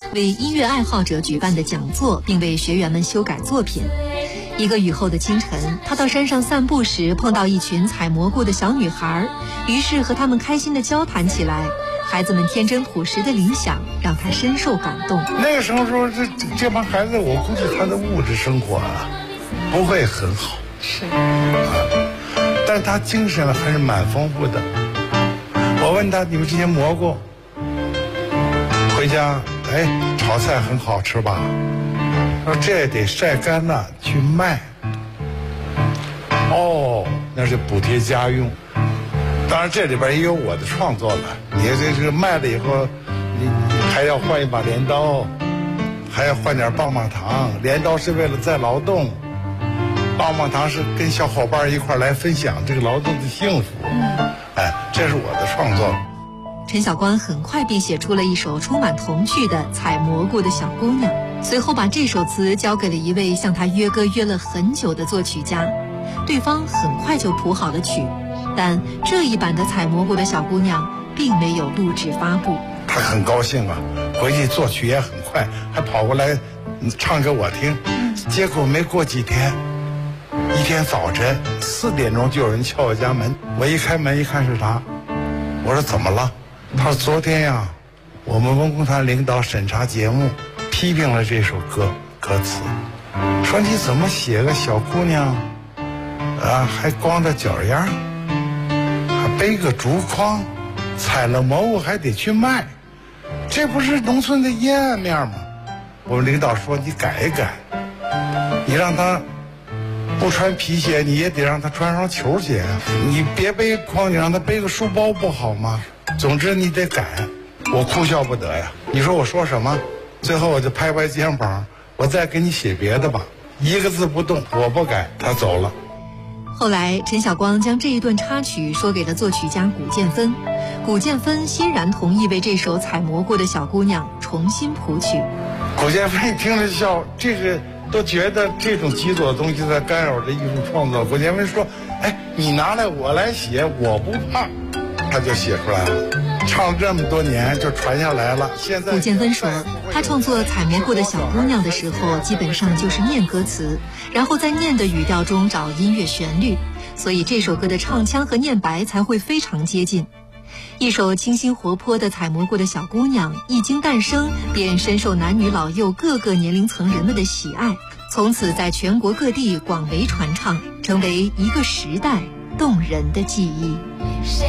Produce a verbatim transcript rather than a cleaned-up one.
为音乐爱好者举办的讲座，并为学员们修改作品。一个雨后的清晨，他到山上散步时碰到一群采蘑菇的小女孩，于是和她们开心地交谈起来。孩子们天真朴实的理想让他深受感动。 那个时候说这这帮孩子，我估计他的物质生活啊不会很好， 是啊，但是他精神还是蛮丰富的。我问他，你们这些蘑菇回家，哎，炒菜很好吃吧？他说这也得晒干了去卖。哦，那是补贴家用。当然这里边也有我的创作了。你这这个卖了以后，你你还要换一把镰刀，还要换点棒棒糖。镰刀是为了再劳动，棒棒糖是跟小伙伴一块来分享这个劳动的幸福。嗯，哎，这是我的创作。 陈晓光很快便写出了一首充满童趣的《采蘑菇的小姑娘》，随后把这首词交给了一位向他约歌约了很久的作曲家，对方很快就谱好了曲。但这一版的《采蘑菇的小姑娘》并没有录制发布。 他很高兴啊，回去作曲也很快，还跑过来唱给我听。结果没过几天，一天早晨四点钟就有人敲我家门，我一开门一看是他，我说怎么了？他说昨天呀，我们文工团领导审查节目，批评了这首歌歌词，说你怎么写个小姑娘啊，还光着脚丫，背个竹筐，采了蘑菇还得去卖，这不是农村的阴暗面吗？我们领导说你改一改，你让他不穿皮鞋，你也得让他穿双球鞋，你别背筐，你让他背个书包不好吗？总之你得改。我哭笑不得呀，你说我说什么？最后我就拍拍肩膀，我再给你写别的吧，一个字不动，我不改。他走了。 后来陈晓光将这一段插曲说给了作曲家古建芬，古建芬欣然同意为这首《采蘑菇的小姑娘》重新谱曲。 古建芬一听着笑，这个都觉得这种极左的东西在干扰着艺术创作。古建芬说：“哎，你拿来我来写，我不怕。”他就写出来了，唱这么多年就传下来了。现在古建芬说，他创作《采蘑菇的小姑娘》的时候，基本上就是念歌词，然后在念的语调中找音乐旋律，所以这首歌的唱腔和念白才会非常接近。一首清新活泼的《采蘑菇的小姑娘》一经诞生，便深受男女老幼各个年龄层人们的喜爱，从此在全国各地广为传唱，成为一个时代动人的记忆。